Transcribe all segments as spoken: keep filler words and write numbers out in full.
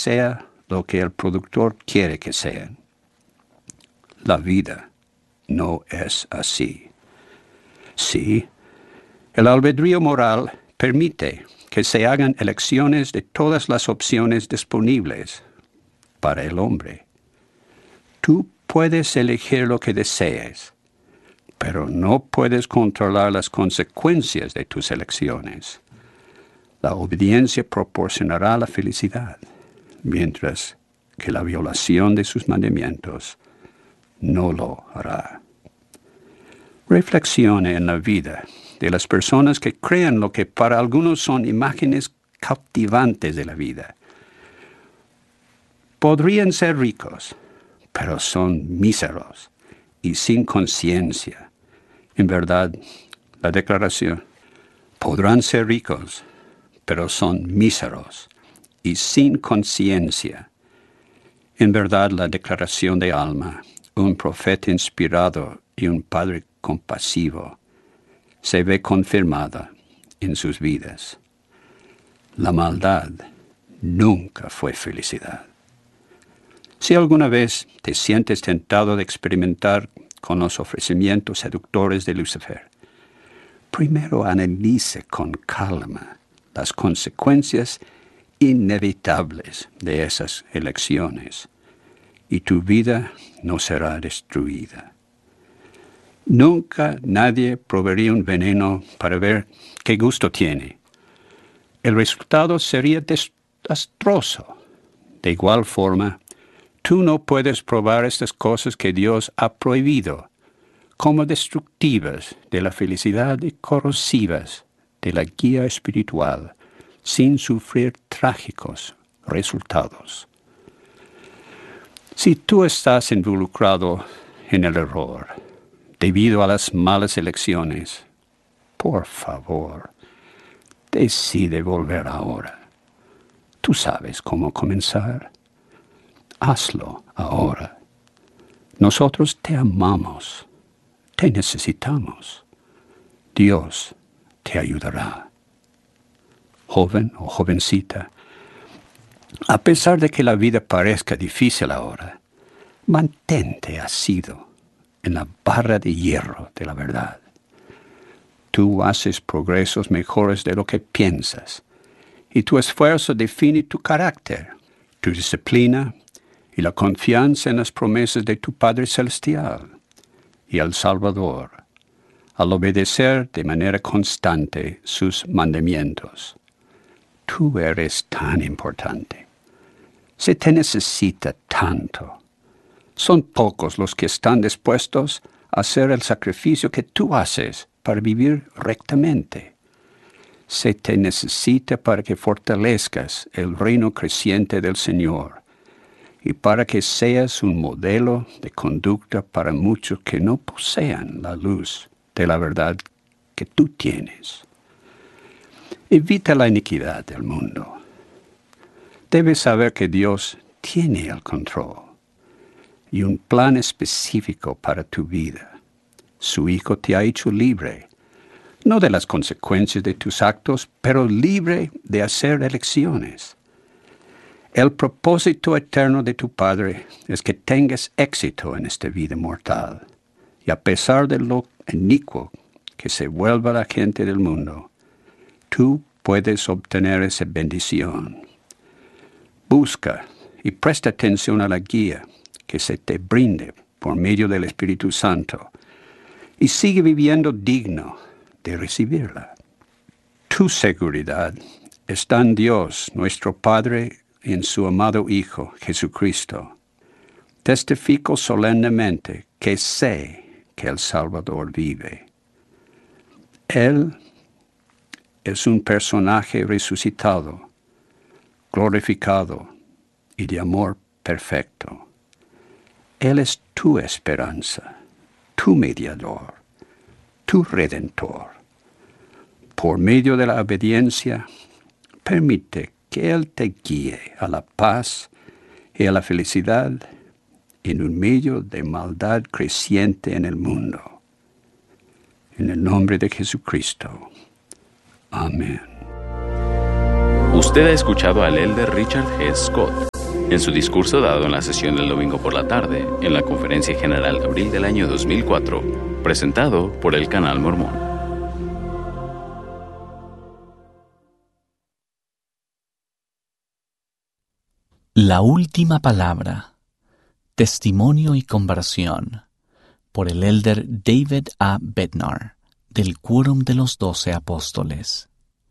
sea lo que el productor quiere que sean. La vida no es así. Sí, el albedrío moral permite que se hagan elecciones de todas las opciones disponibles para el hombre. Tú puedes elegir lo que desees, pero no puedes controlar las consecuencias de tus elecciones. La obediencia proporcionará la felicidad, mientras que la violación de sus mandamientos no lo hará. Reflexione en la vida de las personas que crean lo que para algunos son imágenes cautivantes de la vida. Podrían ser ricos, pero son míseros y sin conciencia. En verdad, la declaración, podrán ser ricos, pero son míseros y sin conciencia. En verdad, la declaración de Alma, un profeta inspirado y un padre compasivo, se ve confirmada en sus vidas. La maldad nunca fue felicidad. Si alguna vez te sientes tentado de experimentar con los ofrecimientos seductores de Lucifer, primero analice con calma las consecuencias inevitables de esas elecciones, y tu vida no será destruida. Nunca nadie proveería un veneno para ver qué gusto tiene. El resultado sería desastroso. De igual forma, tú no puedes probar estas cosas que Dios ha prohibido como destructivas de la felicidad y corrosivas de la guía espiritual sin sufrir trágicos resultados. Si tú estás involucrado en el error debido a las malas elecciones, por favor, decide volver ahora. Tú sabes cómo comenzar. Hazlo ahora. Nosotros te amamos, te necesitamos. Dios te ayudará. Joven o jovencita, a pesar de que la vida parezca difícil ahora, mantente asido en la barra de hierro de la verdad. Tú haces progresos mejores de lo que piensas, y tu esfuerzo define tu carácter, tu disciplina y la confianza en las promesas de tu Padre Celestial y el Salvador, al obedecer de manera constante sus mandamientos. Tú eres tan importante. Se te necesita tanto. Son pocos los que están dispuestos a hacer el sacrificio que tú haces para vivir rectamente. Se te necesita para que fortalezcas el reino creciente del Señor y para que seas un modelo de conducta para muchos que no posean la luz de la verdad que tú tienes. Evita la iniquidad del mundo. Debes saber que Dios tiene el control y un plan específico para tu vida. Su Hijo te ha hecho libre, no de las consecuencias de tus actos, pero libre de hacer elecciones. El propósito eterno de tu Padre es que tengas éxito en esta vida mortal, y a pesar de lo inicuo que se vuelva la gente del mundo, tú puedes obtener esa bendición. Busca y presta atención a la guía que se te brinde por medio del Espíritu Santo y sigue viviendo digno de recibirla. Tu seguridad está en Dios, nuestro Padre, y en su amado Hijo, Jesucristo. Testifico solemnemente que sé que el Salvador vive. Él es un personaje resucitado, glorificado y de amor perfecto. Él es tu esperanza, tu mediador, tu redentor. Por medio de la obediencia, permite que Él te guíe a la paz y a la felicidad en un medio de maldad creciente en el mundo. En el nombre de Jesucristo. Amén. Usted ha escuchado al elder Richard G. Scott, En su discurso dado en la sesión del domingo por la tarde, en la Conferencia General de abril del año dos mil cuatro, presentado por el Canal Mormón. La última palabra, testimonio y conversión, por el elder David A. Bednar, del Quórum de los Doce Apóstoles.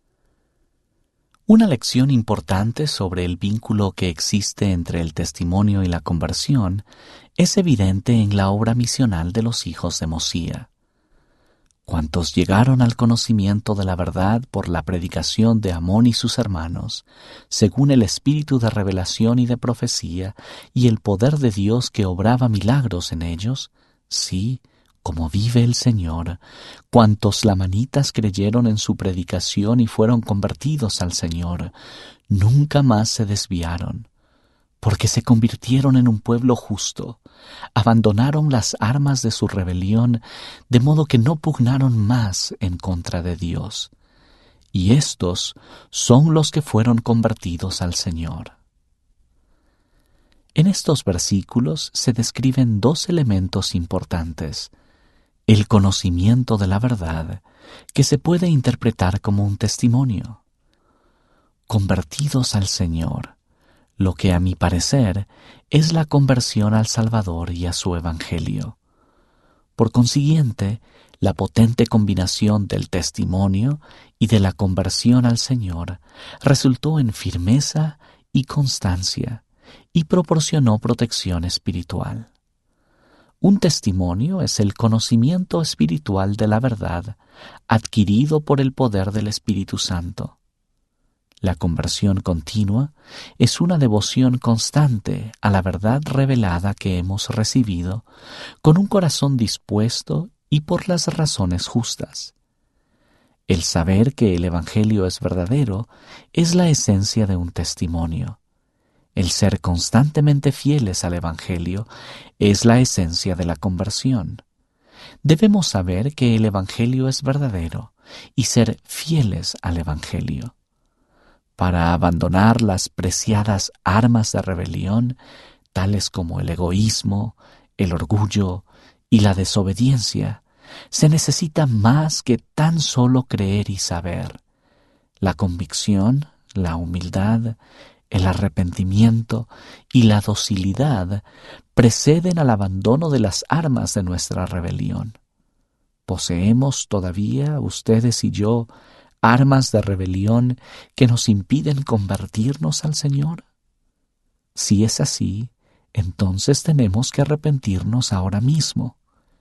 Una lección importante sobre el vínculo que existe entre el testimonio y la conversión es evidente en la obra misional de los hijos de Mosía. Cuantos llegaron al conocimiento de la verdad por la predicación de Amón y sus hermanos, según el espíritu de revelación y de profecía y el poder de Dios que obraba milagros en ellos, sí, como vive el Señor, cuantos lamanitas creyeron en su predicación y fueron convertidos al Señor, nunca más se desviaron, porque se convirtieron en un pueblo justo, abandonaron las armas de su rebelión, de modo que no pugnaron más en contra de Dios. Y estos son los que fueron convertidos al Señor. En estos versículos se describen dos elementos importantes: el conocimiento de la verdad, que se puede interpretar como un testimonio. Convertidos al Señor, lo que a mi parecer es la conversión al Salvador y a su Evangelio. Por consiguiente, la potente combinación del testimonio y de la conversión al Señor resultó en firmeza y constancia y proporcionó protección espiritual. Un testimonio es el conocimiento espiritual de la verdad adquirido por el poder del Espíritu Santo. La conversión continua es una devoción constante a la verdad revelada que hemos recibido, con un corazón dispuesto y por las razones justas. El saber que el Evangelio es verdadero es la esencia de un testimonio. El ser constantemente fieles al Evangelio es la esencia de la conversión. Debemos saber que el Evangelio es verdadero y ser fieles al Evangelio. Para abandonar las preciadas armas de rebelión, tales como el egoísmo, el orgullo y la desobediencia, se necesita más que tan solo creer y saber. La convicción, la humildad, el arrepentimiento y la docilidad preceden al abandono de las armas de nuestra rebelión. ¿Poseemos todavía, ustedes y yo, armas de rebelión que nos impiden convertirnos al Señor? Si es así, entonces tenemos que arrepentirnos ahora mismo.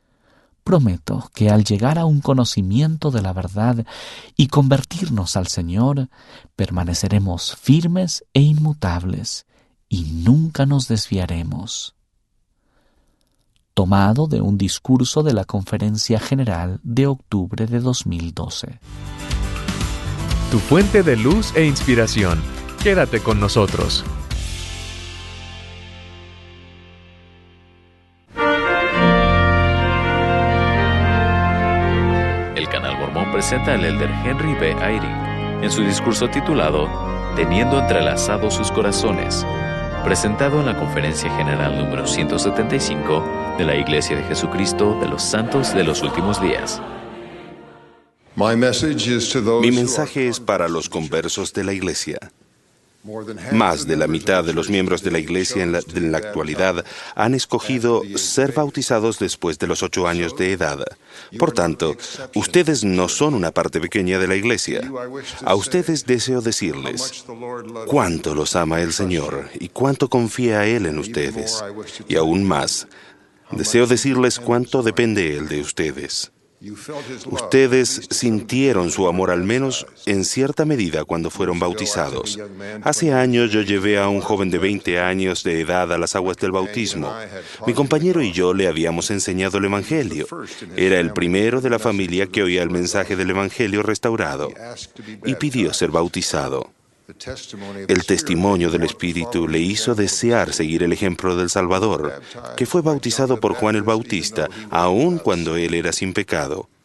Prometo que al llegar a un conocimiento de la verdad y convertirnos al Señor, permaneceremos firmes e inmutables y nunca nos desviaremos. Tomado de un discurso de la Conferencia General de octubre de dos mil doce. Tu fuente de luz e inspiración. Quédate con nosotros. Presenta al elder Henry B. Eyring en su discurso titulado Teniendo entrelazados sus corazones, presentado en la Conferencia General número ciento setenta y cinco de la Iglesia de Jesucristo de los Santos de los Últimos Días. Mi mensaje es para los conversos de la Iglesia. Más de la mitad de los miembros de la Iglesia en la, en la actualidad han escogido ser bautizados después de los ocho años de edad. Por tanto, ustedes no son una parte pequeña de la Iglesia. A ustedes deseo decirles cuánto los ama el Señor y cuánto confía Él en ustedes. Y aún más, deseo decirles cuánto depende Él de ustedes. Ustedes sintieron su amor al menos en cierta medida cuando fueron bautizados. Hace años yo llevé a un joven de veinte años de edad a las aguas del bautismo. Mi compañero y yo le habíamos enseñado el Evangelio. Era el primero de la familia que oía el mensaje del Evangelio restaurado y pidió ser bautizado. El testimonio del Espíritu le hizo desear seguir el ejemplo del Salvador, que fue bautizado por Juan el Bautista, aun cuando él era sin pecado.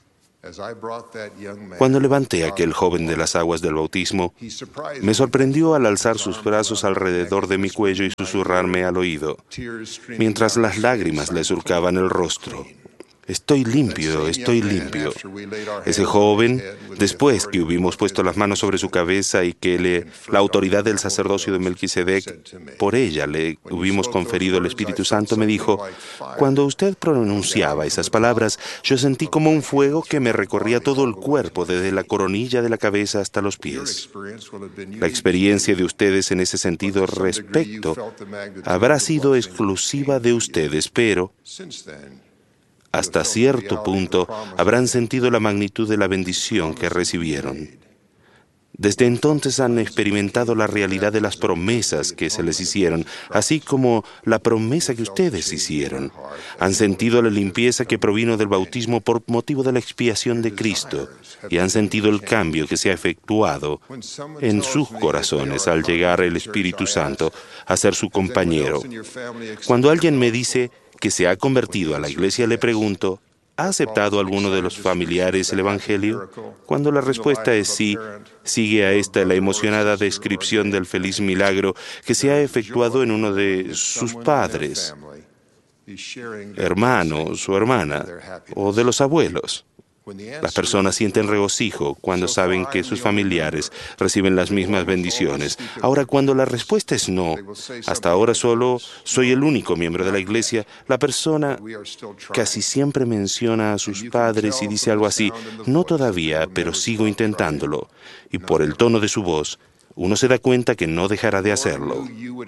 Cuando levanté a aquel joven de las aguas del bautismo, me sorprendió al alzar sus brazos alrededor de mi cuello y susurrarme al oído, mientras las lágrimas le surcaban el rostro: estoy limpio, estoy limpio. Ese joven, después que hubimos puesto las manos sobre su cabeza y que le, la autoridad del sacerdocio de Melquisedec, por ella le hubimos conferido el Espíritu Santo, me dijo: cuando usted pronunciaba esas palabras, yo sentí como un fuego que me recorría todo el cuerpo, desde la coronilla de la cabeza hasta los pies. La experiencia de ustedes en ese sentido respecto habrá sido exclusiva de ustedes, pero hasta cierto punto habrán sentido la magnitud de la bendición que recibieron. Desde entonces han experimentado la realidad de las promesas que se les hicieron, así como la promesa que ustedes hicieron. Han sentido la limpieza que provino del bautismo por motivo de la expiación de Cristo, y han sentido el cambio que se ha efectuado en sus corazones al llegar el Espíritu Santo a ser su compañero. Cuando alguien me dice que se ha convertido a la iglesia, le pregunto: ¿ha aceptado alguno de los familiares el Evangelio? Cuando la respuesta es sí, sigue a esta la emocionada descripción del feliz milagro que se ha efectuado en uno de sus padres, hermanos o hermana, o de los abuelos. Las personas sienten regocijo cuando saben que sus familiares reciben las mismas bendiciones. Ahora, cuando la respuesta es no, hasta ahora solo soy el único miembro de la iglesia, la persona casi siempre menciona a sus padres y dice algo así: no todavía, pero sigo intentándolo. Y por el tono de su voz, uno se da cuenta que no dejará de hacerlo.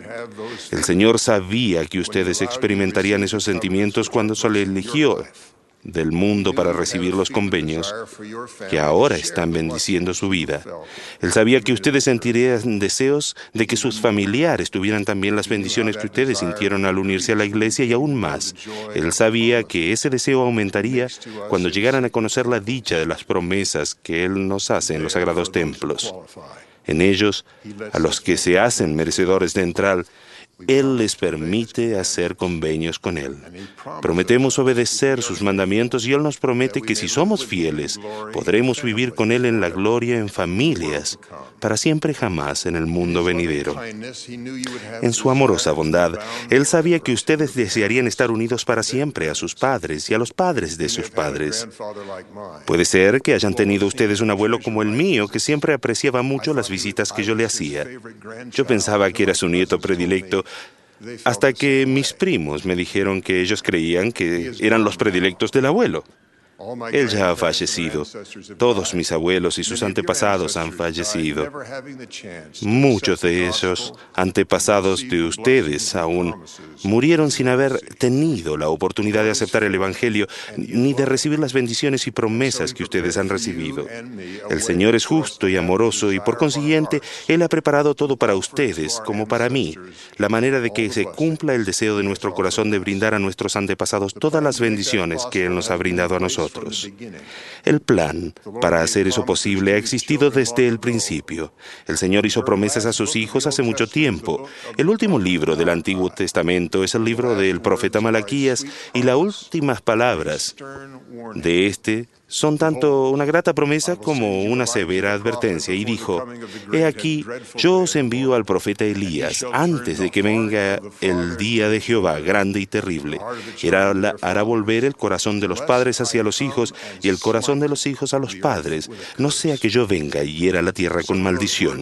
El Señor sabía que ustedes experimentarían esos sentimientos cuando se les eligió del mundo para recibir los convenios que ahora están bendiciendo su vida. Él sabía que ustedes sentirían deseos de que sus familiares tuvieran también las bendiciones que ustedes sintieron al unirse a la iglesia, y aún más. Él sabía que ese deseo aumentaría cuando llegaran a conocer la dicha de las promesas que Él nos hace en los sagrados templos. En ellos, a los que se hacen merecedores de entrar, Él les permite hacer convenios con Él. Prometemos obedecer sus mandamientos y Él nos promete que si somos fieles, podremos vivir con Él en la gloria en familias, para siempre jamás en el mundo venidero. En su amorosa bondad, Él sabía que ustedes desearían estar unidos para siempre a sus padres y a los padres de sus padres. Puede ser que hayan tenido ustedes un abuelo como el mío, que siempre apreciaba mucho las visitas que yo le hacía. Yo pensaba que era su nieto predilecto, hasta que mis primos me dijeron que ellos creían que eran los predilectos del abuelo. Él ya ha fallecido. Todos mis abuelos y sus antepasados han fallecido. Muchos de esos antepasados de ustedes aún murieron sin haber tenido la oportunidad de aceptar el Evangelio ni de recibir las bendiciones y promesas que ustedes han recibido. El Señor es justo y amoroso y por consiguiente Él ha preparado todo para ustedes como para mí, la manera de que se cumpla el deseo de nuestro corazón de brindar a nuestros antepasados todas las bendiciones que Él nos ha brindado a nosotros. El plan para hacer eso posible ha existido desde el principio. El Señor hizo promesas a sus hijos hace mucho tiempo. El último libro del Antiguo Testamento es el libro del profeta Malaquías, y las últimas palabras de este son tanto una grata promesa como una severa advertencia. Y dijo: He aquí, yo os envío al profeta Elías antes de que venga el día de Jehová grande y terrible. Era la, hará volver el corazón de los padres hacia los hijos y el corazón de los hijos a los padres, no sea que yo venga y hiera la tierra con maldición.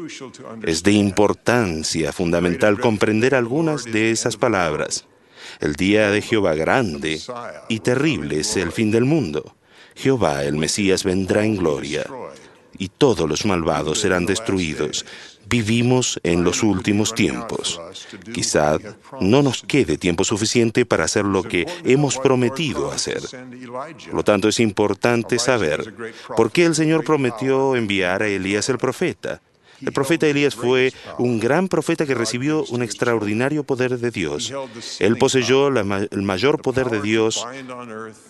Es de importancia fundamental comprender algunas de esas palabras. El día de Jehová grande y terrible es el fin del mundo. Jehová, el Mesías, vendrá en gloria, y todos los malvados serán destruidos. Vivimos en los últimos tiempos. Quizá no nos quede tiempo suficiente para hacer lo que hemos prometido hacer. Por lo tanto, es importante saber por qué el Señor prometió enviar a Elías el profeta. El profeta Elías fue un gran profeta que recibió un extraordinario poder de Dios. Él poseyó la ma- el mayor poder de Dios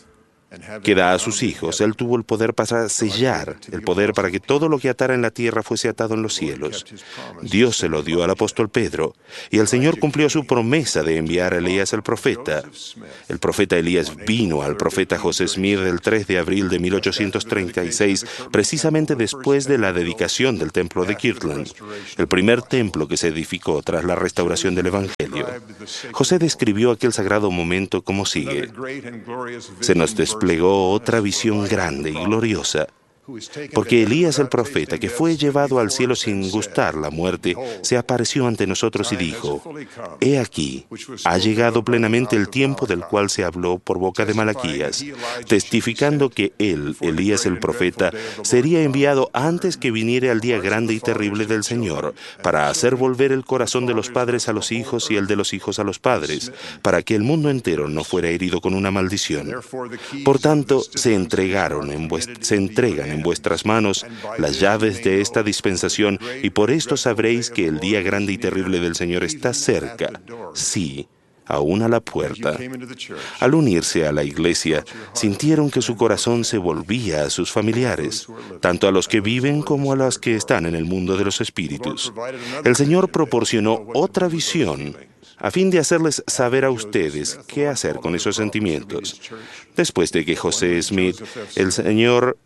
que da a sus hijos, Él tuvo el poder para sellar, el poder para que todo lo que atara en la tierra fuese atado en los cielos. Dios se lo dio al apóstol Pedro, y el Señor cumplió su promesa de enviar a Elías el profeta. El profeta Elías vino al profeta José Smith el tres de abril de mil ochocientos treinta y seis, precisamente después de la dedicación del templo de Kirtland, el primer templo que se edificó tras la restauración del Evangelio. José describió aquel sagrado momento como sigue: se nos desplegó otra visión grande y gloriosa, porque Elías el profeta, que fue llevado al cielo sin gustar la muerte, se apareció ante nosotros y dijo: He aquí, ha llegado plenamente el tiempo del cual se habló por boca de Malaquías, testificando que él, Elías el profeta, sería enviado antes que viniera el día grande y terrible del Señor, para hacer volver el corazón de los padres a los hijos y el de los hijos a los padres, para que el mundo entero no fuera herido con una maldición. Por tanto, se entregaron en vuest- se entregan en vuestras manos las llaves de esta dispensación, y por esto sabréis que el día grande y terrible del Señor está cerca, sí, aún a la puerta. Al unirse a la iglesia, sintieron que su corazón se volvía a sus familiares, tanto a los que viven como a los que están en el mundo de los espíritus. El Señor proporcionó otra visión a fin de hacerles saber a ustedes qué hacer con esos sentimientos. Después de que José Smith, el Señor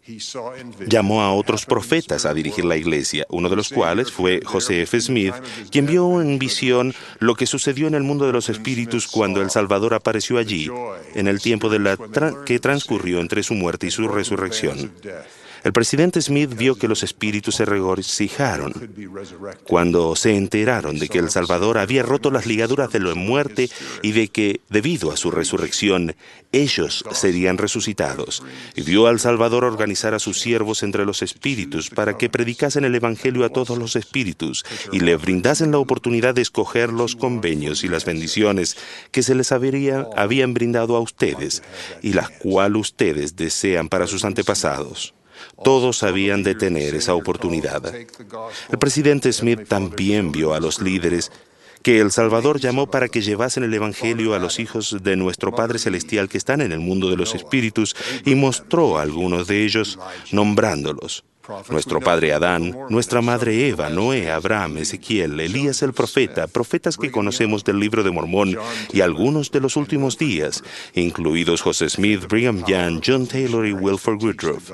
llamó a otros profetas a dirigir la iglesia, uno de los cuales fue José F. Smith, quien vio en visión lo que sucedió en el mundo de los espíritus cuando el Salvador apareció allí, en el tiempo de la tra- que transcurrió entre su muerte y su resurrección. El presidente Smith vio que los espíritus se regocijaron cuando se enteraron de que el Salvador había roto las ligaduras de la muerte y de que, debido a su resurrección, ellos serían resucitados. Y vio al Salvador organizar a sus siervos entre los espíritus para que predicasen el Evangelio a todos los espíritus y le brindasen la oportunidad de escoger los convenios y las bendiciones que se les habría, habían brindado a ustedes y las cuales ustedes desean para sus antepasados. Todos habían de tener esa oportunidad. El presidente Smith también vio a los líderes que el Salvador llamó para que llevasen el Evangelio a los hijos de nuestro Padre Celestial que están en el mundo de los espíritus, y mostró a algunos de ellos nombrándolos: nuestro padre Adán, nuestra madre Eva, Noé, Abraham, Ezequiel, Elías el profeta, profetas que conocemos del libro de Mormón y algunos de los últimos días, incluidos José Smith, Brigham Young, John Taylor y Wilford Woodruff.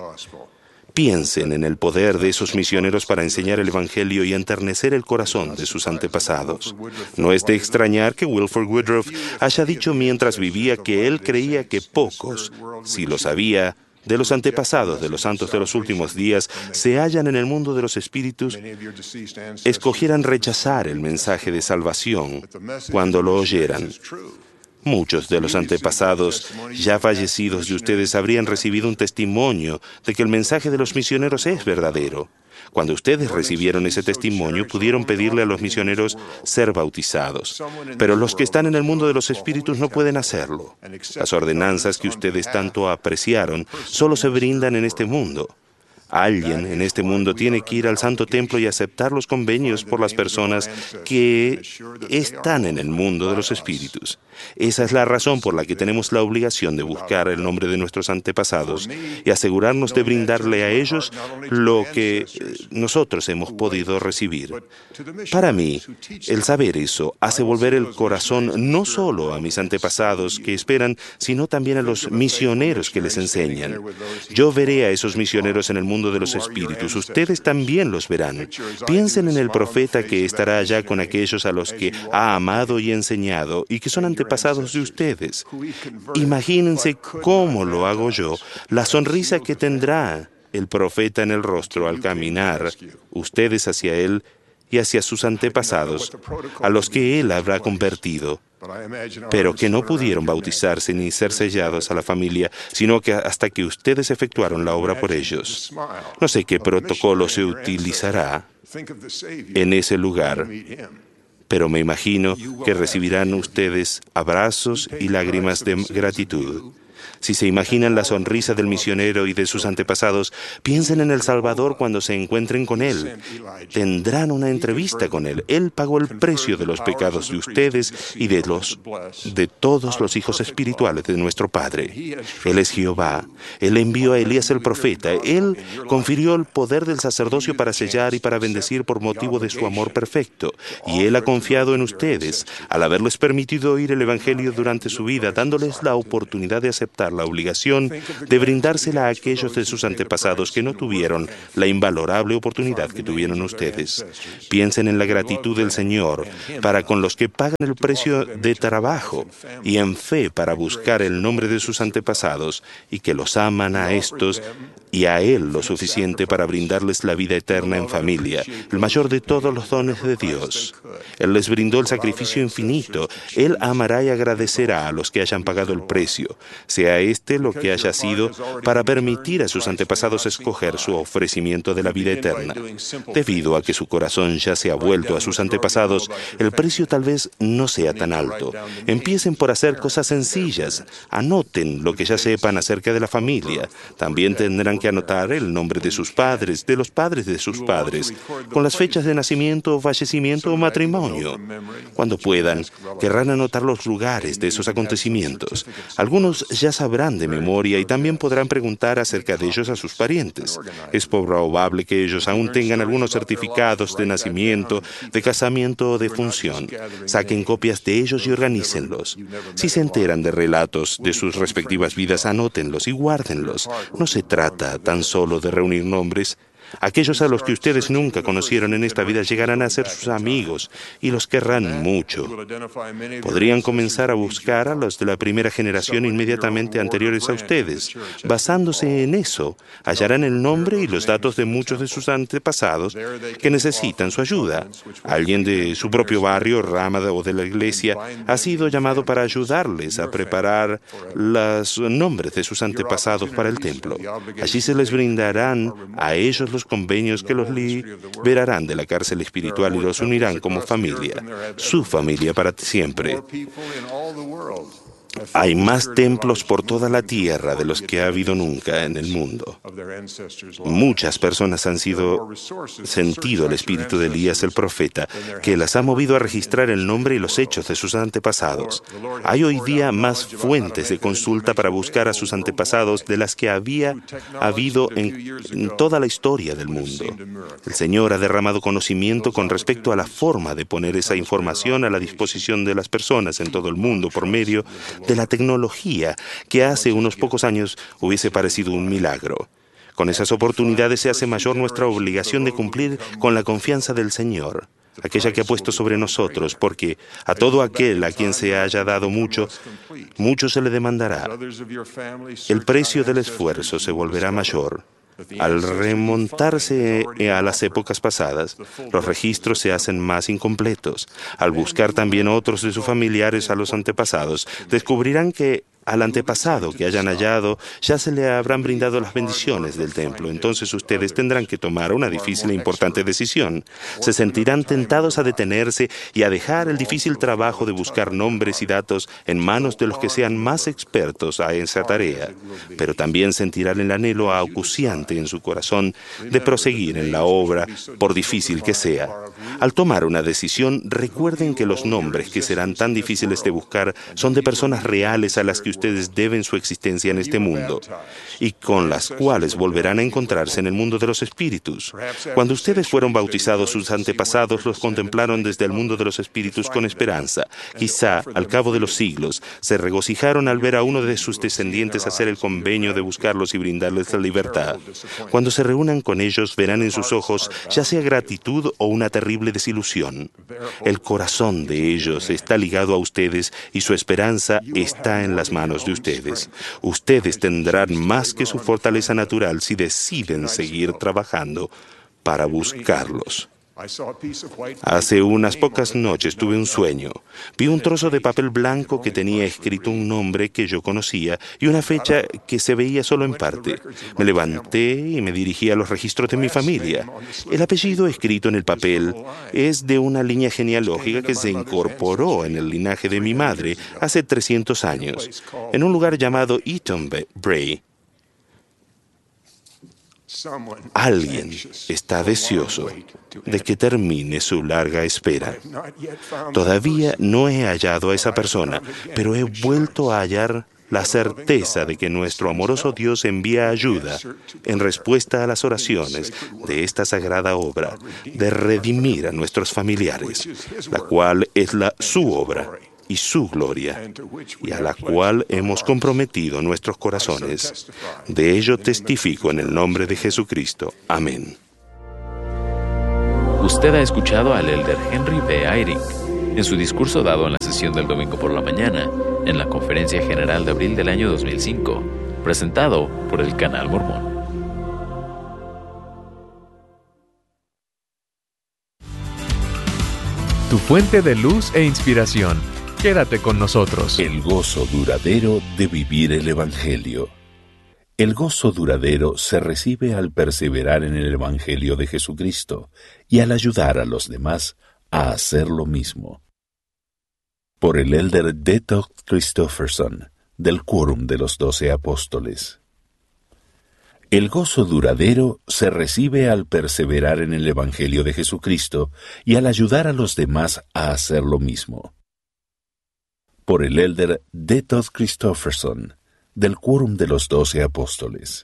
Piensen en el poder de esos misioneros para enseñar el Evangelio y enternecer el corazón de sus antepasados. No es de extrañar que Wilford Woodruff haya dicho mientras vivía que él creía que pocos, si lo sabía, de los antepasados de los santos de los últimos días se hallan en el mundo de los espíritus, escogieran rechazar el mensaje de salvación cuando lo oyeran. Muchos de los antepasados ya fallecidos de ustedes habrían recibido un testimonio de que el mensaje de los misioneros es verdadero. Cuando ustedes recibieron ese testimonio, pudieron pedirle a los misioneros ser bautizados. Pero los que están en el mundo de los espíritus no pueden hacerlo. Las ordenanzas que ustedes tanto apreciaron solo se brindan en este mundo. Alguien en este mundo tiene que ir al Santo Templo y aceptar los convenios por las personas que están en el mundo de los espíritus. Esa es la razón por la que tenemos la obligación de buscar el nombre de nuestros antepasados y asegurarnos de brindarle a ellos lo que nosotros hemos podido recibir. Para mí, el saber eso hace volver el corazón no solo a mis antepasados que esperan, sino también a los misioneros que les enseñan. Yo veré a esos misioneros en el mundo de los espíritus. Ustedes también los verán. Piensen en el profeta que estará allá con aquellos a los que ha amado y enseñado y que son antepasados de ustedes. Imagínense cómo lo hago yo, la sonrisa que tendrá el profeta en el rostro al caminar ustedes hacia él y hacia sus antepasados, a los que él habrá convertido, pero que no pudieron bautizarse ni ser sellados a la familia, sino que hasta que ustedes efectuaron la obra por ellos. No sé qué protocolo se utilizará en ese lugar, pero me imagino que recibirán ustedes abrazos y lágrimas de gratitud. Si se imaginan la sonrisa del misionero y de sus antepasados, piensen en El Salvador cuando se encuentren con él. Tendrán una entrevista con él. Él pagó el precio de los pecados de ustedes y de los de todos los hijos espirituales de nuestro Padre. Él es Jehová. Él envió a Elías el profeta. Él confirió el poder del sacerdocio para sellar y para bendecir por motivo de su amor perfecto. Y Él ha confiado en ustedes al haberles permitido oír el Evangelio durante su vida, dándoles la oportunidad de aceptar la obligación de brindársela a aquellos de sus antepasados que no tuvieron la invalorable oportunidad que tuvieron ustedes. Piensen en la gratitud del Señor para con los que pagan el precio de trabajo y en fe para buscar el nombre de sus antepasados y que los aman a estos y a Él lo suficiente para brindarles la vida eterna en familia, el mayor de todos los dones de Dios. Él les brindó el sacrificio infinito. Él amará y agradecerá a los que hayan pagado el precio, sea este lo que haya sido, para permitir a sus antepasados escoger su ofrecimiento de la vida eterna. Debido a que su corazón ya se ha vuelto a sus antepasados, el precio tal vez no sea tan alto. Empiecen por hacer cosas sencillas. Anoten lo que ya sepan acerca de la familia. También tendrán que anotar el nombre de sus padres, de los padres de sus padres, con las fechas de nacimiento, fallecimiento o matrimonio. Cuando puedan, querrán anotar los lugares de esos acontecimientos. Algunos ya sabrán de memoria y también podrán preguntar acerca de ellos a sus parientes. Es probable que ellos aún tengan algunos certificados de nacimiento, de casamiento o de función. Saquen copias de ellos y organícenlos. Si se enteran de relatos de sus respectivas vidas, anótenlos y guárdenlos. No se trata tan solo de reunir nombres. Aquellos a los que ustedes nunca conocieron en esta vida llegarán a ser sus amigos y los querrán mucho. Podrían comenzar a buscar a los de la primera generación inmediatamente anteriores a ustedes. Basándose en eso, hallarán el nombre y los datos de muchos de sus antepasados que necesitan su ayuda. Alguien de su propio barrio, rama o de la iglesia ha sido llamado para ayudarles a preparar los nombres de sus antepasados para el templo. Allí se les brindarán a ellos los convenios que los liberarán de la cárcel espiritual y los unirán como familia, su familia para siempre. Hay más templos por toda la tierra de los que ha habido nunca en el mundo. Muchas personas han sido sentido el espíritu de Elías el profeta, que las ha movido a registrar el nombre y los hechos de sus antepasados. Hay hoy día más fuentes de consulta para buscar a sus antepasados de las que había habido en, en toda la historia del mundo. El Señor ha derramado conocimiento con respecto a la forma de poner esa información a la disposición de las personas en todo el mundo por medio de la tecnología que hace unos pocos años hubiese parecido un milagro. Con esas oportunidades se hace mayor nuestra obligación de cumplir con la confianza del Señor, aquella que ha puesto sobre nosotros, porque a todo aquel a quien se haya dado mucho, mucho se le demandará. El precio del esfuerzo se volverá mayor. Al remontarse a las épocas pasadas, los registros se hacen más incompletos. Al buscar también otros de sus familiares a los antepasados, descubrirán que al antepasado que hayan hallado ya se le habrán brindado las bendiciones del templo. Entonces ustedes tendrán que tomar una difícil e importante decisión. Se sentirán tentados a detenerse y a dejar el difícil trabajo de buscar nombres y datos en manos de los que sean más expertos a esa tarea. Pero también sentirán el anhelo acuciante en su corazón de proseguir en la obra, por difícil que sea. Al tomar una decisión, recuerden que los nombres que serán tan difíciles de buscar son de personas reales a las que ustedes deben su existencia en este mundo y con las cuales volverán a encontrarse en el mundo de los espíritus. Cuando ustedes fueron bautizados, sus antepasados los contemplaron desde el mundo de los espíritus con esperanza. Quizá, al cabo de los siglos, se regocijaron al ver a uno de sus descendientes hacer el convenio de buscarlos y brindarles la libertad. Cuando se reúnan con ellos, verán en sus ojos ya sea gratitud o una terrible desilusión. El corazón de ellos está ligado a ustedes y su esperanza está en las manos de ustedes. Ustedes tendrán más que su fortaleza natural si deciden seguir trabajando para buscarlos. Hace unas pocas noches tuve un sueño. Vi un trozo de papel blanco que tenía escrito un nombre que yo conocía y una fecha que se veía solo en parte. Me levanté y me dirigí a los registros de mi familia. El apellido escrito en el papel es de una línea genealógica que se incorporó en el linaje de mi madre hace trescientos años, en un lugar llamado Eaton Bray. Alguien está deseoso de que termine su larga espera. Todavía no he hallado a esa persona, pero he vuelto a hallar la certeza de que nuestro amoroso Dios envía ayuda en respuesta a las oraciones de esta sagrada obra de redimir a nuestros familiares, la cual es la, su obra y su gloria, y a la cual hemos comprometido nuestros corazones. De ello testifico en el nombre de Jesucristo. Amén. Usted ha escuchado al elder Henry B. Eyring en su discurso dado en la sesión del domingo por la mañana en la Conferencia General de abril del año dos mil cinco, presentado por el Canal Mormón. Tu fuente de luz e inspiración. Quédate con nosotros. El gozo duradero de vivir el Evangelio. El gozo duradero se recibe al perseverar en el Evangelio de Jesucristo y al ayudar a los demás a hacer lo mismo. Por el elder D. Todd Christofferson, del Quórum de los Doce Apóstoles. El gozo duradero se recibe al perseverar en el Evangelio de Jesucristo y al ayudar a los demás a hacer lo mismo. Por el elder D. Todd Christofferson, del Quórum de los Doce Apóstoles.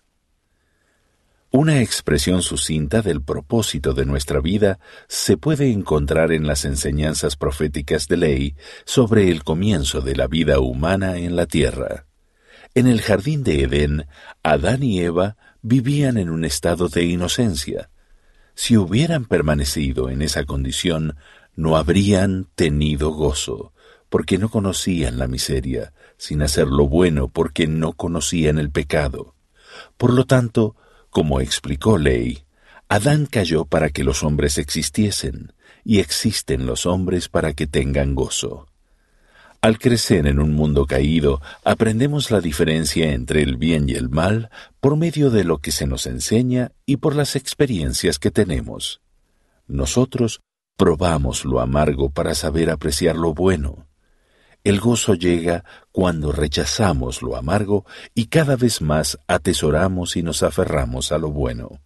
Una expresión sucinta del propósito de nuestra vida se puede encontrar en las enseñanzas proféticas de Ley sobre el comienzo de la vida humana en la tierra. En el jardín de Edén, Adán y Eva vivían en un estado de inocencia. Si hubieran permanecido en esa condición, no habrían tenido gozo, porque no conocían la miseria, sin hacer lo bueno porque no conocían el pecado. Por lo tanto, como explicó Ley, Adán cayó para que los hombres existiesen, y existen los hombres para que tengan gozo. Al crecer en un mundo caído, aprendemos la diferencia entre el bien y el mal por medio de lo que se nos enseña y por las experiencias que tenemos. Nosotros probamos lo amargo para saber apreciar lo bueno. El gozo llega cuando rechazamos lo amargo y cada vez más atesoramos y nos aferramos a lo bueno.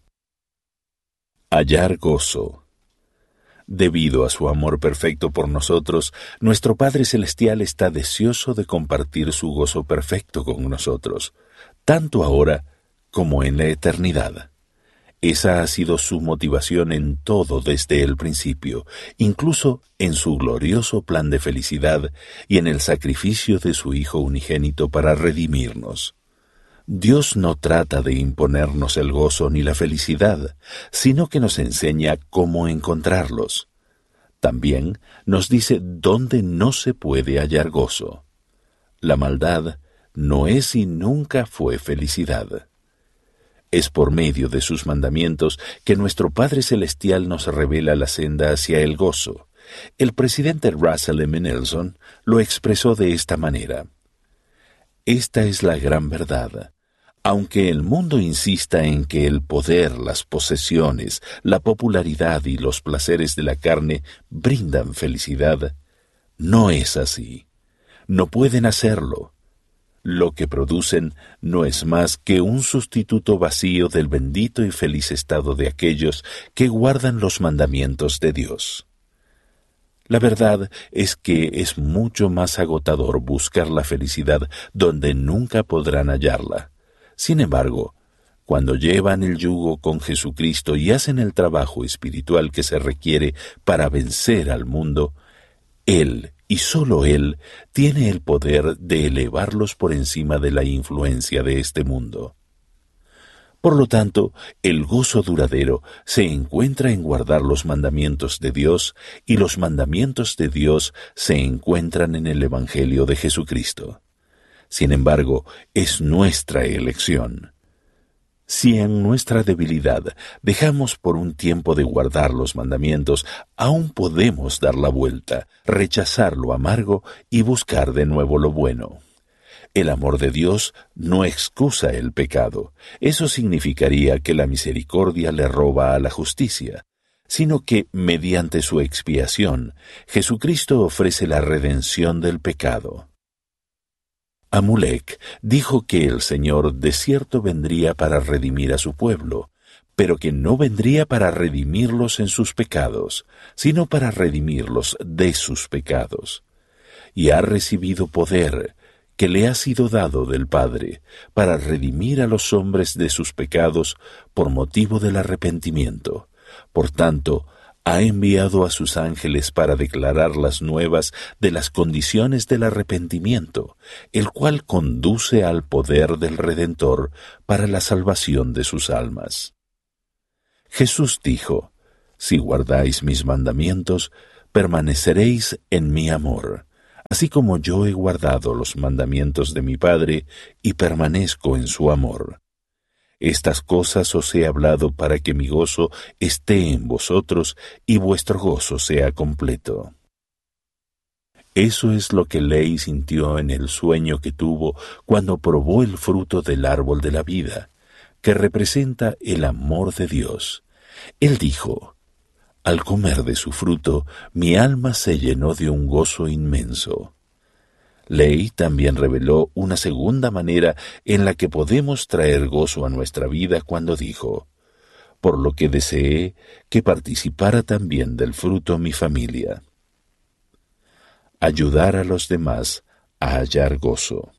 Hallar gozo. Debido a su amor perfecto por nosotros, nuestro Padre Celestial está deseoso de compartir su gozo perfecto con nosotros, tanto ahora como en la eternidad. Esa ha sido su motivación en todo desde el principio, incluso en su glorioso plan de felicidad y en el sacrificio de su Hijo unigénito para redimirnos. Dios no trata de imponernos el gozo ni la felicidad, sino que nos enseña cómo encontrarlos. También nos dice dónde no se puede hallar gozo. La maldad no es y nunca fue felicidad. Es por medio de sus mandamientos que nuestro Padre Celestial nos revela la senda hacia el gozo. El presidente Russell M. Nelson lo expresó de esta manera. Esta es la gran verdad. Aunque el mundo insista en que el poder, las posesiones, la popularidad y los placeres de la carne brindan felicidad, no es así. No pueden hacerlo. Lo que producen no es más que un sustituto vacío del bendito y feliz estado de aquellos que guardan los mandamientos de Dios. La verdad es que es mucho más agotador buscar la felicidad donde nunca podrán hallarla. Sin embargo, cuando llevan el yugo con Jesucristo y hacen el trabajo espiritual que se requiere para vencer al mundo, Él y solo Él tiene el poder de elevarlos por encima de la influencia de este mundo. Por lo tanto, el gozo duradero se encuentra en guardar los mandamientos de Dios, y los mandamientos de Dios se encuentran en el Evangelio de Jesucristo. Sin embargo, es nuestra elección. Si en nuestra debilidad dejamos por un tiempo de guardar los mandamientos, aún podemos dar la vuelta, rechazar lo amargo y buscar de nuevo lo bueno. El amor de Dios no excusa el pecado. Eso significaría que la misericordia le roba a la justicia, sino que, mediante su expiación, Jesucristo ofrece la redención del pecado. Amulek dijo que el Señor de cierto vendría para redimir a su pueblo, pero que no vendría para redimirlos en sus pecados, sino para redimirlos de sus pecados. Y ha recibido poder, que le ha sido dado del Padre, para redimir a los hombres de sus pecados por motivo del arrepentimiento. Por tanto, ha enviado a sus ángeles para declarar las nuevas de las condiciones del arrepentimiento, el cual conduce al poder del Redentor para la salvación de sus almas. Jesús dijo: «Si guardáis mis mandamientos, permaneceréis en mi amor, así como yo he guardado los mandamientos de mi Padre y permanezco en su amor. Estas cosas os he hablado para que mi gozo esté en vosotros y vuestro gozo sea completo». Eso es lo que Ley sintió en el sueño que tuvo cuando probó el fruto del árbol de la vida, que representa el amor de Dios. Él dijo: «Al comer de su fruto, mi alma se llenó de un gozo inmenso». Ley también reveló una segunda manera en la que podemos traer gozo a nuestra vida cuando dijo: «Por lo que deseé que participara también del fruto mi familia». Ayudar a los demás a hallar gozo.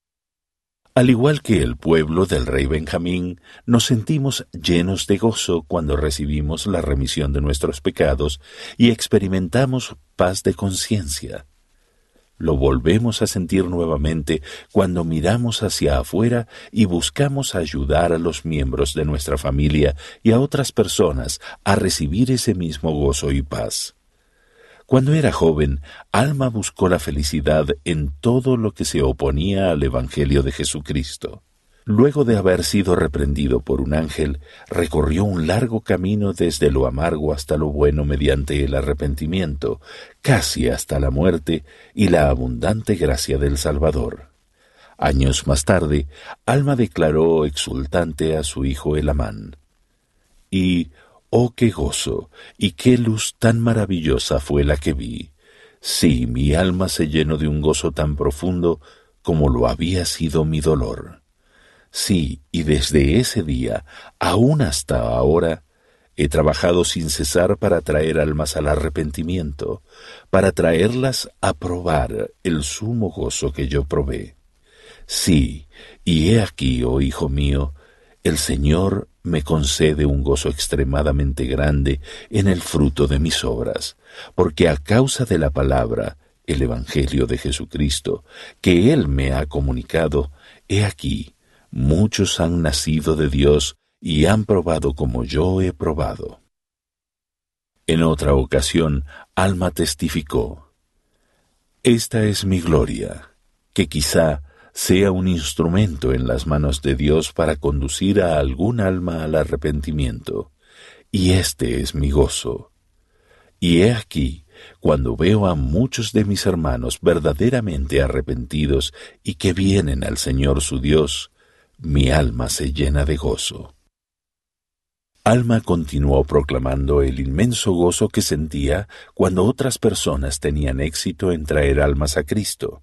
Al igual que el pueblo del rey Benjamín, nos sentimos llenos de gozo cuando recibimos la remisión de nuestros pecados y experimentamos paz de conciencia. Lo volvemos a sentir nuevamente cuando miramos hacia afuera y buscamos ayudar a los miembros de nuestra familia y a otras personas a recibir ese mismo gozo y paz. Cuando era joven, Alma buscó la felicidad en todo lo que se oponía al Evangelio de Jesucristo. Luego de haber sido reprendido por un ángel, recorrió un largo camino desde lo amargo hasta lo bueno mediante el arrepentimiento, casi hasta la muerte y la abundante gracia del Salvador. Años más tarde, Alma declaró exultante a su hijo Elamán: «Y, oh qué gozo, y qué luz tan maravillosa fue la que vi. Sí, mi alma se llenó de un gozo tan profundo como lo había sido mi dolor. Sí, y desde ese día, aún hasta ahora, he trabajado sin cesar para traer almas al arrepentimiento, para traerlas a probar el sumo gozo que yo probé. Sí, y he aquí, oh hijo mío, el Señor me concede un gozo extremadamente grande en el fruto de mis obras, porque a causa de la palabra, el Evangelio de Jesucristo, que Él me ha comunicado, he aquí, muchos han nacido de Dios y han probado como yo he probado». En otra ocasión, Alma testificó: «Esta es mi gloria, que quizá sea un instrumento en las manos de Dios para conducir a algún alma al arrepentimiento, y este es mi gozo. Y he aquí, cuando veo a muchos de mis hermanos verdaderamente arrepentidos y que vienen al Señor su Dios, mi alma se llena de gozo». Alma continuó proclamando el inmenso gozo que sentía cuando otras personas tenían éxito en traer almas a Cristo.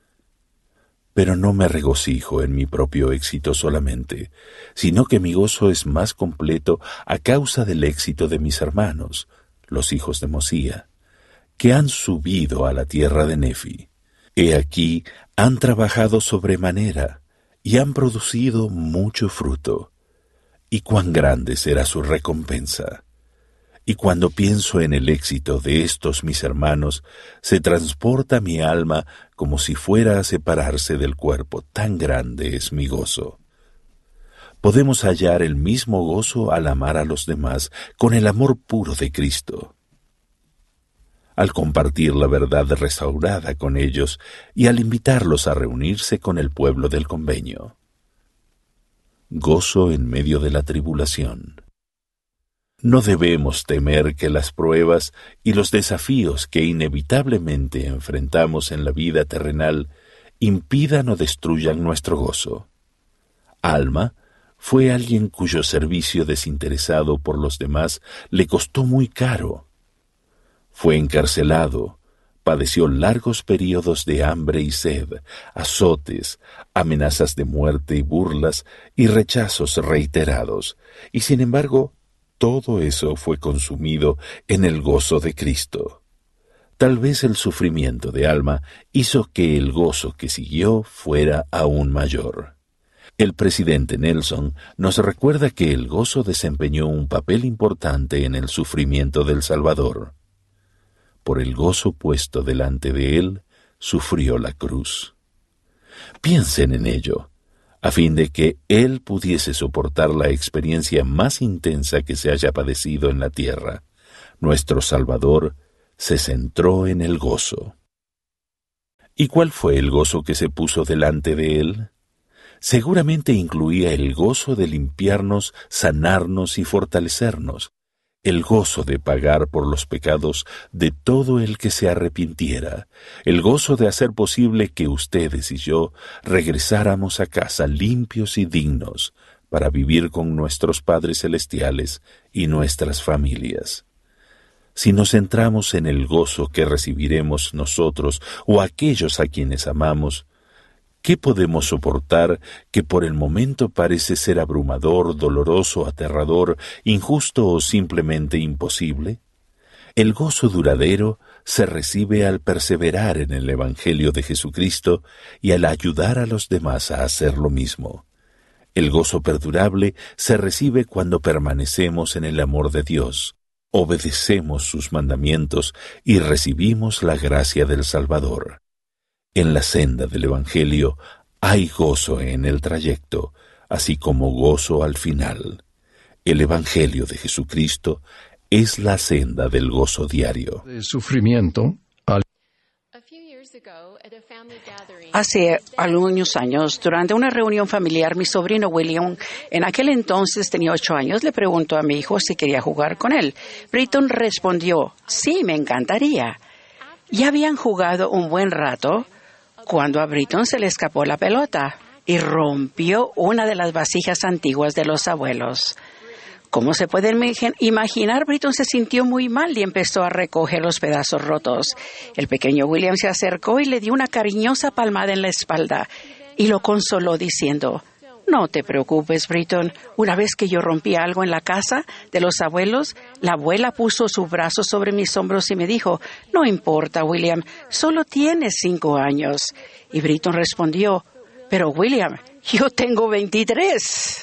«Pero no me regocijo en mi propio éxito solamente, sino que mi gozo es más completo a causa del éxito de mis hermanos, los hijos de Mosía, que han subido a la tierra de Nefi. He aquí, han trabajado sobremanera y han producido mucho fruto. Y cuán grande será su recompensa. Y cuando pienso en el éxito de estos mis hermanos, se transporta mi alma como si fuera a separarse del cuerpo, tan grande es mi gozo». Podemos hallar el mismo gozo al amar a los demás con el amor puro de Cristo, al compartir la verdad restaurada con ellos y al invitarlos a reunirse con el pueblo del convenio. gozo en medio de la tribulación. No debemos temer que las pruebas y los desafíos que inevitablemente enfrentamos en la vida terrenal impidan o destruyan nuestro gozo. Alma fue alguien cuyo servicio desinteresado por los demás le costó muy caro. Fue encarcelado, padeció largos períodos de hambre y sed, azotes, amenazas de muerte y burlas y rechazos reiterados, y sin embargo, todo eso fue consumido en el gozo de Cristo. Tal vez el sufrimiento de Alma hizo que el gozo que siguió fuera aún mayor. El presidente Nelson nos recuerda que el gozo desempeñó un papel importante en el sufrimiento del Salvador. Por el gozo puesto delante de él, sufrió la cruz. Piensen en ello, a fin de que él pudiese soportar la experiencia más intensa que se haya padecido en la tierra. Nuestro Salvador se centró en el gozo. ¿Y cuál fue el gozo que se puso delante de él? Seguramente incluía el gozo de limpiarnos, sanarnos y fortalecernos, el gozo de pagar por los pecados de todo el que se arrepintiera, el gozo de hacer posible que ustedes y yo regresáramos a casa limpios y dignos para vivir con nuestros padres celestiales y nuestras familias. Si nos centramos en el gozo que recibiremos nosotros o aquellos a quienes amamos, ¿qué podemos soportar que por el momento parece ser abrumador, doloroso, aterrador, injusto o simplemente imposible? El gozo duradero se recibe al perseverar en el Evangelio de Jesucristo y al ayudar a los demás a hacer lo mismo. El gozo perdurable se recibe cuando permanecemos en el amor de Dios, obedecemos sus mandamientos y recibimos la gracia del Salvador. En la senda del Evangelio hay gozo en el trayecto, así como gozo al final. El Evangelio de Jesucristo es la senda del gozo diario. De sufrimiento. Al... Hace algunos años, durante una reunión familiar, mi sobrino William, en aquel entonces tenía ocho años, le preguntó a mi hijo si quería jugar con él. Britton respondió, sí, me encantaría. Ya habían jugado un buen rato cuando a Britton se le escapó la pelota y rompió una de las vasijas antiguas de los abuelos. Como se puede imaginar, Britton se sintió muy mal y empezó a recoger los pedazos rotos. El pequeño William se acercó y le dio una cariñosa palmada en la espalda y lo consoló diciendo, no te preocupes, Britton. Una vez que yo rompí algo en la casa de los abuelos, la abuela puso su brazo sobre mis hombros y me dijo, no importa, William, solo tienes cinco años. Y Britton respondió, pero William, yo tengo veintitrés.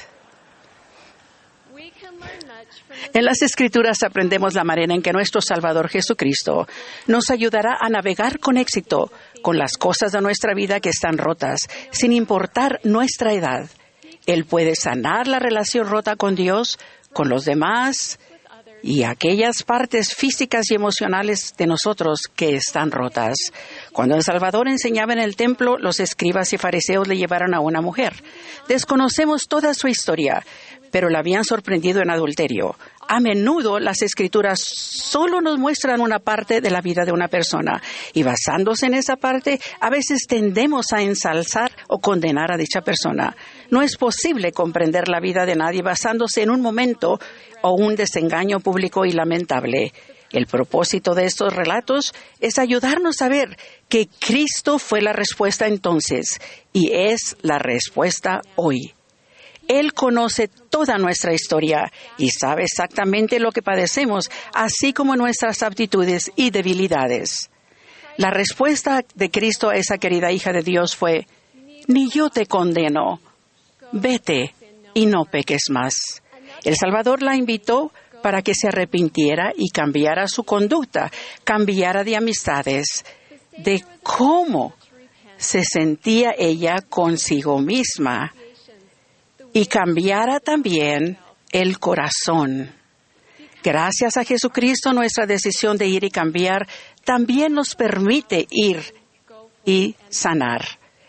En las Escrituras aprendemos la manera en que nuestro Salvador Jesucristo nos ayudará a navegar con éxito con las cosas de nuestra vida que están rotas, sin importar nuestra edad. Él puede sanar la relación rota con Dios, con los demás y aquellas partes físicas y emocionales de nosotros que están rotas. Cuando el Salvador enseñaba en el templo, los escribas y fariseos le llevaron a una mujer. Desconocemos toda su historia, pero la habían sorprendido en adulterio. A menudo las Escrituras solo nos muestran una parte de la vida de una persona y basándose en esa parte, a veces tendemos a ensalzar o condenar a dicha persona. No es posible comprender la vida de nadie basándose en un momento o un desengaño público y lamentable. El propósito de estos relatos es ayudarnos a ver que Cristo fue la respuesta entonces y es la respuesta hoy. Él conoce toda nuestra historia y sabe exactamente lo que padecemos, así como nuestras aptitudes y debilidades. La respuesta de Cristo a esa querida hija de Dios fue, ni yo te condeno, vete y no peques más. El Salvador la invitó para que se arrepintiera y cambiara su conducta, cambiara de amistades, de cómo se sentía ella consigo misma, y cambiara también el corazón. Gracias a Jesucristo, nuestra decisión de ir y cambiar también nos permite ir y sanar.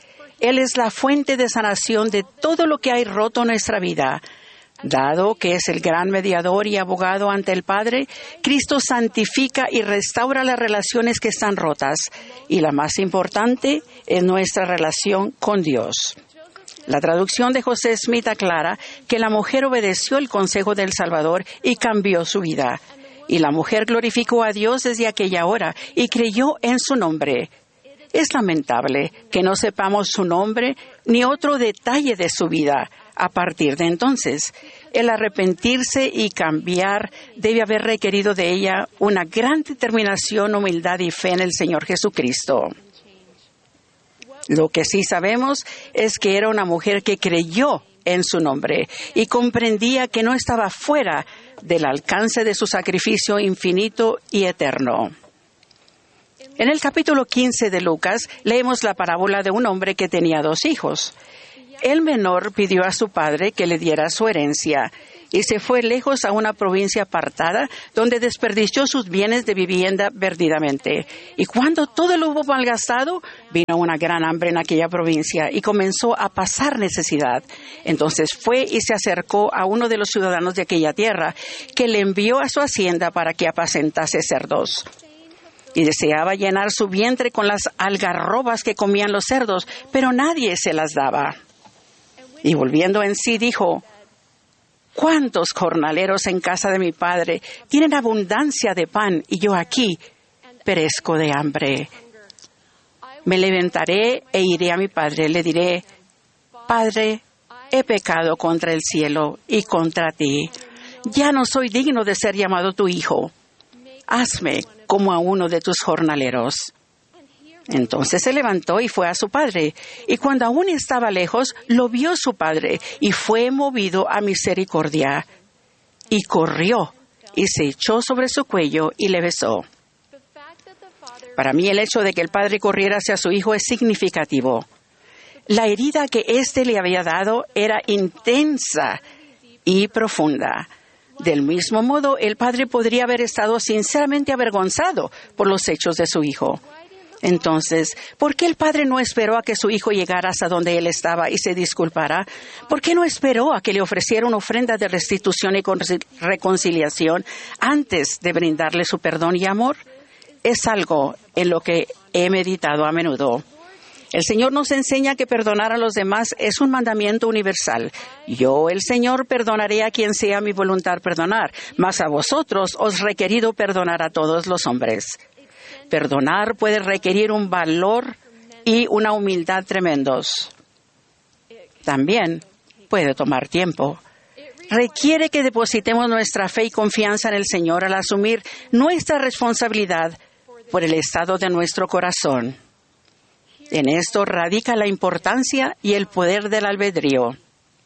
Él es la fuente de sanación de todo lo que hay roto en nuestra vida. Dado que es el gran mediador y abogado ante el Padre, Cristo santifica y restaura las relaciones que están rotas. Y la más importante es nuestra relación con Dios. La traducción de José Smith aclara que la mujer obedeció el consejo del Salvador y cambió su vida. Y la mujer glorificó a Dios desde aquella hora y creyó en su nombre. Es lamentable que no sepamos su nombre ni otro detalle de su vida. A partir de entonces, el arrepentirse y cambiar debe haber requerido de ella una gran determinación, humildad y fe en el Señor Jesucristo. Lo que sí sabemos es que era una mujer que creyó en su nombre y comprendía que no estaba fuera del alcance de su sacrificio infinito y eterno. En el capítulo quince de Lucas leemos la parábola de un hombre que tenía dos hijos. El menor pidió a su padre que le diera su herencia y se fue lejos a una provincia apartada donde desperdició sus bienes de vivienda perdidamente. Y cuando todo lo hubo malgastado, vino una gran hambre en aquella provincia y comenzó a pasar necesidad. Entonces fue y se acercó a uno de los ciudadanos de aquella tierra, que le envió a su hacienda para que apacentase cerdos. Y deseaba llenar su vientre con las algarrobas que comían los cerdos, pero nadie se las daba. Y volviendo en sí dijo: ¿cuántos jornaleros en casa de mi padre tienen abundancia de pan y yo aquí perezco de hambre? Me levantaré e iré a mi padre. Le diré: Padre, he pecado contra el cielo y contra ti. Ya no soy digno de ser llamado tu hijo. Hazme como a uno de tus jornaleros. Entonces se levantó y fue a su padre. Y cuando aún estaba lejos, lo vio su padre y fue movido a misericordia. Y corrió y se echó sobre su cuello y le besó. Para mí el hecho de que el padre corriera hacia su hijo es significativo. La herida que éste le había dado era intensa y profunda. Del mismo modo, el padre podría haber estado sinceramente avergonzado por los hechos de su hijo. Entonces, ¿por qué el padre no esperó a que su hijo llegara hasta donde él estaba y se disculpara? ¿Por qué no esperó a que le ofreciera una ofrenda de restitución y reconciliación antes de brindarle su perdón y amor? Es algo en lo que he meditado a menudo. El Señor nos enseña que perdonar a los demás es un mandamiento universal. Yo, el Señor, perdonaré a quien sea mi voluntad perdonar, mas a vosotros os requerido perdonar a todos los hombres. Perdonar puede requerir un valor y una humildad tremendos. También puede tomar tiempo. Requiere que depositemos nuestra fe y confianza en el Señor al asumir nuestra responsabilidad por el estado de nuestro corazón. En esto radica la importancia y el poder del albedrío.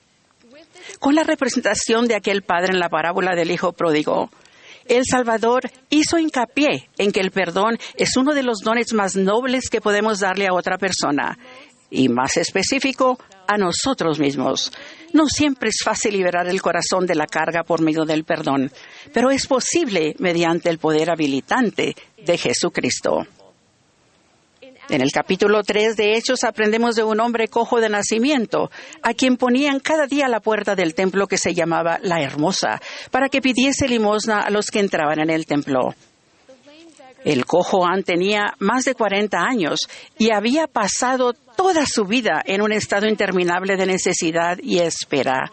Con la representación de aquel padre en la parábola del hijo pródigo, el Salvador hizo hincapié en que el perdón es uno de los dones más nobles que podemos darle a otra persona, y más específico, a nosotros mismos. No siempre es fácil liberar el corazón de la carga por medio del perdón, pero es posible mediante el poder habilitante de Jesucristo. En el capítulo tres de Hechos aprendemos de un hombre cojo de nacimiento, a quien ponían cada día a la puerta del templo que se llamaba La Hermosa, para que pidiese limosna a los que entraban en el templo. El cojo Juan tenía más de cuarenta años y había pasado toda su vida en un estado interminable de necesidad y espera.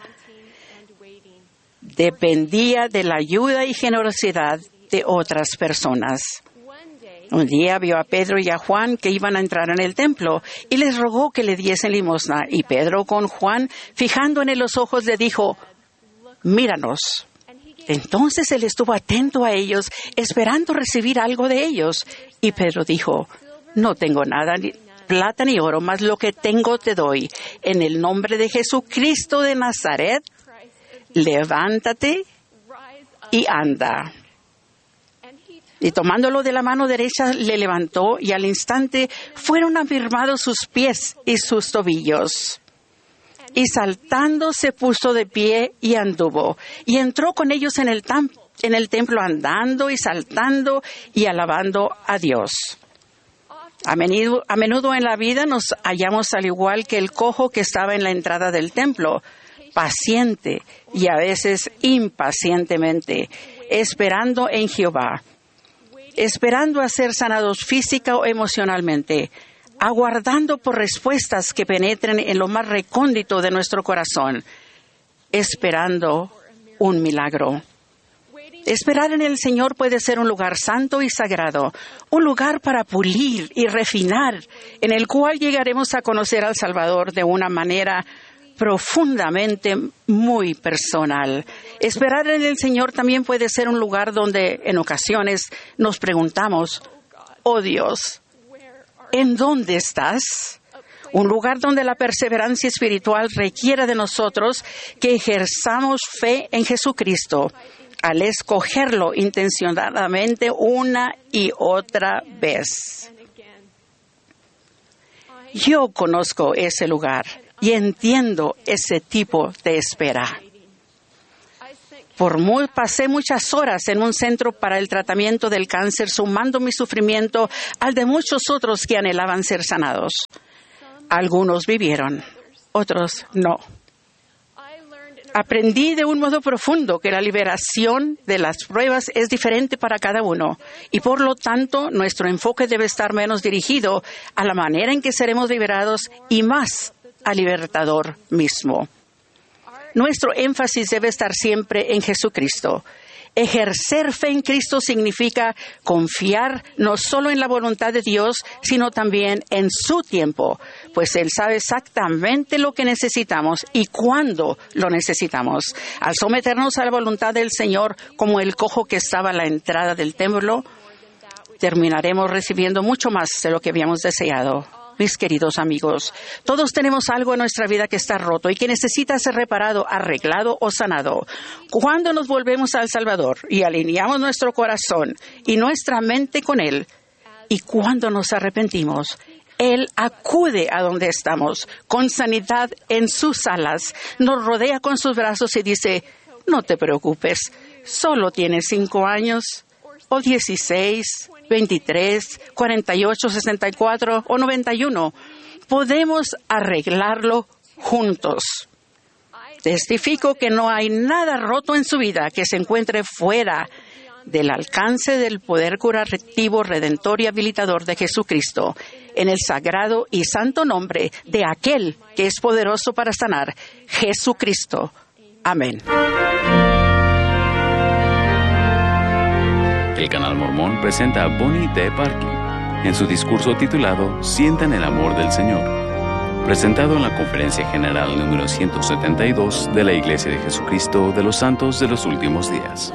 Dependía de la ayuda y generosidad de otras personas. Un día vio a Pedro y a Juan que iban a entrar en el templo y les rogó que le diesen limosna. Y Pedro, con Juan, fijando en él los ojos, le dijo: míranos. Entonces él estuvo atento a ellos, esperando recibir algo de ellos. Y Pedro dijo: no tengo nada, ni plata ni oro, mas lo que tengo te doy. En el nombre de Jesucristo de Nazaret, levántate y anda. Y tomándolo de la mano derecha, le levantó, y al instante fueron afirmados sus pies y sus tobillos. Y saltando se puso de pie y anduvo, y entró con ellos en el, tam- en el templo andando y saltando y alabando a Dios. A menudo, a menudo en la vida nos hallamos al igual que el cojo que estaba en la entrada del templo, paciente y a veces impacientemente, esperando en Jehová, esperando a ser sanados física o emocionalmente, aguardando por respuestas que penetren en lo más recóndito de nuestro corazón, esperando un milagro. Esperar en el Señor puede ser un lugar santo y sagrado, un lugar para pulir y refinar, en el cual llegaremos a conocer al Salvador de una manera profundamente muy personal. Esperar en el Señor también puede ser un lugar donde en ocasiones nos preguntamos, oh Dios, ¿en dónde estás? Un lugar donde la perseverancia espiritual requiere de nosotros que ejerzamos fe en Jesucristo al escogerlo intencionadamente una y otra vez. Yo conozco ese lugar y entiendo ese tipo de espera. Por muy, pasé muchas horas en un centro para el tratamiento del cáncer, sumando mi sufrimiento al de muchos otros que anhelaban ser sanados. Algunos vivieron, otros no. Aprendí de un modo profundo que la liberación de las pruebas es diferente para cada uno y por lo tanto nuestro enfoque debe estar menos dirigido a la manera en que seremos liberados y más al libertador mismo. Nuestro énfasis debe estar siempre en Jesucristo. Ejercer fe en Cristo significa confiar no solo en la voluntad de Dios, sino también en su tiempo, pues Él sabe exactamente lo que necesitamos y cuándo lo necesitamos. Al someternos a la voluntad del Señor, como el cojo que estaba a la entrada del templo, terminaremos recibiendo mucho más de lo que habíamos deseado. Mis queridos amigos, todos tenemos algo en nuestra vida que está roto y que necesita ser reparado, arreglado o sanado. Cuando nos volvemos al Salvador y alineamos nuestro corazón y nuestra mente con Él, y cuando nos arrepentimos, Él acude a donde estamos, con sanidad en sus alas, nos rodea con sus brazos y dice, no te preocupes, solo tienes cinco años, o dieciséis, veintitrés, cuarenta y ocho, sesenta y cuatro o noventa y uno. Podemos arreglarlo juntos. Testifico que no hay nada roto en su vida que se encuentre fuera del alcance del poder curativo, redentor y habilitador de Jesucristo, en el sagrado y santo nombre de aquel que es poderoso para sanar, Jesucristo. Amén. El Canal Mormón presenta a Bonnie D. Parkin en su discurso titulado Sientan el amor del Señor, presentado en la Conferencia General número ciento setenta y dos de la Iglesia de Jesucristo de los Santos de los Últimos Días.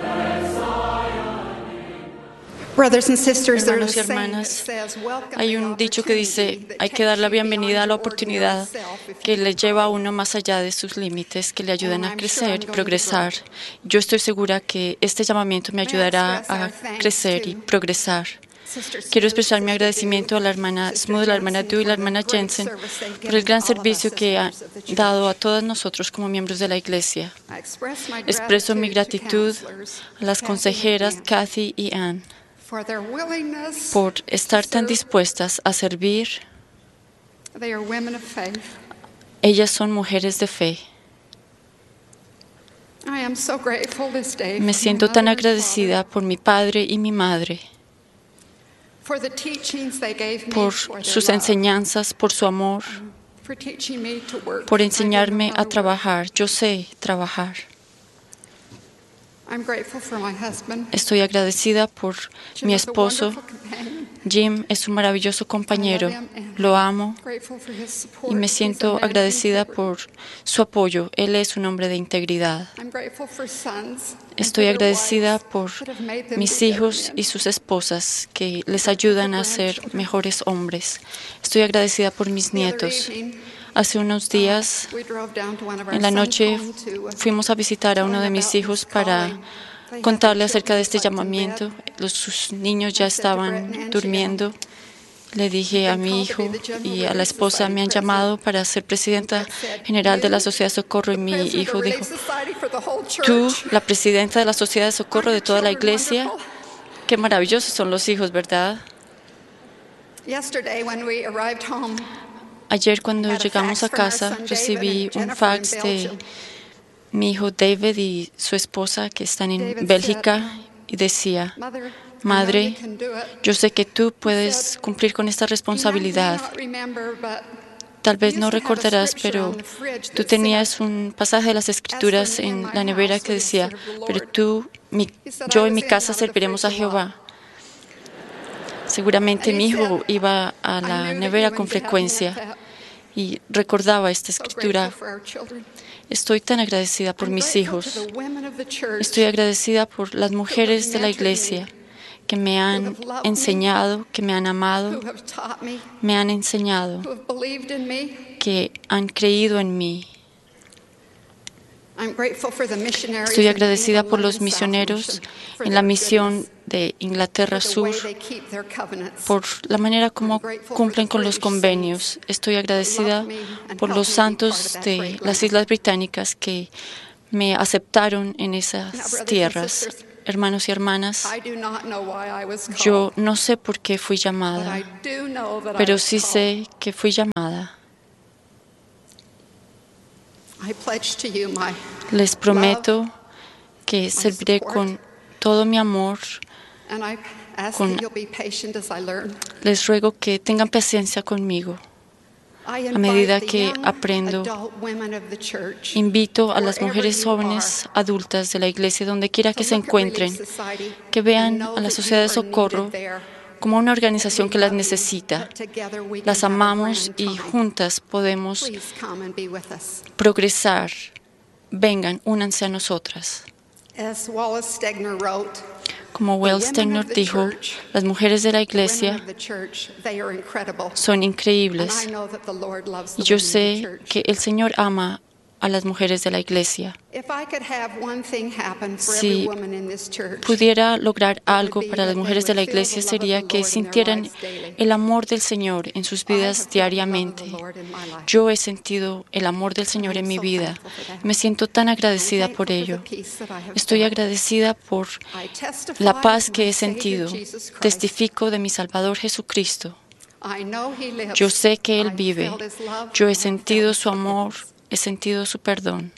Hermanos y hermanas, hay un dicho que dice, hay que dar la bienvenida a la oportunidad que le lleva a uno más allá de sus límites, que le ayudan a crecer y progresar. Yo estoy segura que este llamamiento me ayudará a crecer y progresar. Quiero expresar mi agradecimiento a la hermana Smooth, la hermana Du y la hermana Jensen por el gran servicio que han dado a todos nosotros como miembros de la Iglesia. Expreso mi gratitud a las consejeras Kathy y Ann por estar tan dispuestas a servir. Ellas son mujeres de fe. Me siento tan agradecida por mi padre y mi madre, por sus enseñanzas, por su amor, por enseñarme a trabajar. Yo sé trabajar. Estoy agradecida por mi esposo. Jim es un maravilloso compañero. Lo amo y me siento agradecida por su apoyo. Él es un hombre de integridad. Estoy agradecida por mis hijos y sus esposas que les ayudan a ser mejores hombres. Estoy agradecida por mis nietos. Hace unos días, en la noche, fuimos a visitar a uno de mis hijos para contarle acerca de este llamamiento. Los, sus niños ya estaban durmiendo. Le dije a mi hijo y a la esposa, me han llamado para ser presidenta general de la Sociedad de Socorro. Y mi hijo dijo, ¿tú, la presidenta de la Sociedad de Socorro de toda la iglesia? Qué maravillosos son los hijos, ¿verdad? Ayer cuando llegamos a casa recibí un fax de mi hijo David y su esposa que están en Bélgica y decía: Madre, yo sé que tú puedes cumplir con esta responsabilidad. Tal vez no recordarás, pero tú tenías un pasaje de las Escrituras en la nevera que decía: pero tú, mi, yo y mi casa serviremos a Jehová. Seguramente mi hijo iba a la nevera con frecuencia y recordaba esta escritura. Estoy tan agradecida por mis hijos. Estoy agradecida por las mujeres de la iglesia que me han enseñado, que me han amado, me han enseñado, que han creído en mí. Estoy agradecida por los misioneros en la misión de Inglaterra Sur, por la manera como cumplen con los convenios. Estoy agradecida por los santos de las Islas Británicas que me aceptaron en esas tierras. Hermanos y hermanas, yo no sé por qué fui llamada, pero sí sé que fui llamada. Les prometo que serviré con todo mi amor. Con, les ruego que tengan paciencia conmigo. A medida que aprendo, invito a las mujeres jóvenes adultas de la iglesia, donde quiera que se encuentren, que vean a la Sociedad de Socorro como una organización que las necesita. Las amamos y juntas podemos progresar. Vengan, únanse a nosotras. Como Wells Stegner dijo, las mujeres de la iglesia son increíbles. Y yo sé que el Señor ama a las mujeres de la iglesia. Si pudiera lograr algo para las mujeres de la iglesia, sería que sintieran el amor del Señor en sus vidas diariamente. Yo he sentido el amor del Señor en mi vida. Me siento tan agradecida por ello. Estoy agradecida por la paz que he sentido. Testifico de mi Salvador Jesucristo. Yo sé que Él vive. Yo he sentido su amor. He sentido su perdón.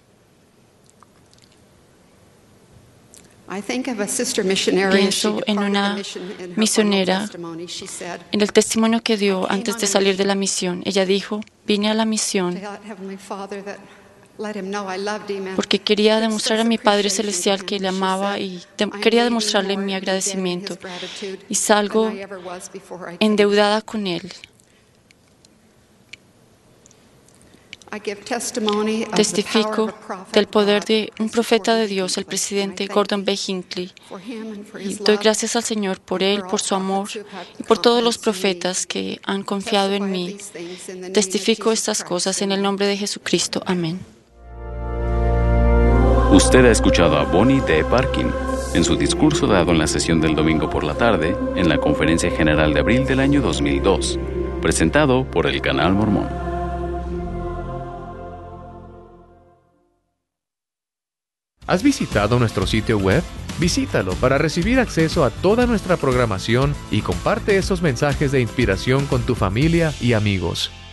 Pienso en una misionera, en el testimonio que dio antes de salir de la misión. Ella dijo: vine a la misión porque quería demostrar a mi Padre Celestial que le amaba y de- quería demostrarle mi agradecimiento. Y salgo endeudada con Él. Testifico del poder de un profeta de Dios, el presidente Gordon B. Hinckley. Y doy gracias al Señor por él, por su amor y por todos los profetas que han confiado en mí. Testifico estas cosas en el nombre de Jesucristo. Amén. Usted ha escuchado a Bonnie D. Parkin en su discurso dado en la sesión del domingo por la tarde en la Conferencia General de abril del año dos mil dos, presentado por el Canal Mormón. ¿Has visitado nuestro sitio web? Visítalo para recibir acceso a toda nuestra programación y comparte esos mensajes de inspiración con tu familia y amigos.